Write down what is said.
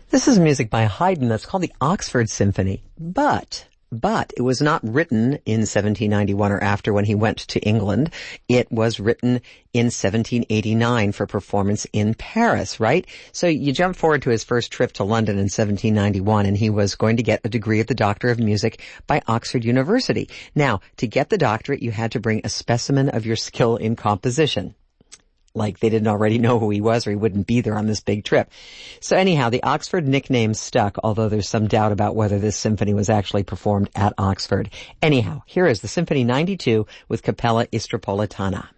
This is music by Haydn that's called the Oxford Symphony, but it was not written in 1791 or after when he went to England. It was written in 1789 for performance in Paris, right? So you jump forward to his first trip to London in 1791, and he was going to get a degree of the Doctor of Music by Oxford University. Now, to get the doctorate, you had to bring a specimen of your skill in composition. Like they didn't already know who he was or he wouldn't be there on this big trip. So anyhow, the Oxford nickname stuck, although there's some doubt about whether this symphony was actually performed at Oxford. Anyhow, here is the Symphony 92 with Cappella Istropolitana.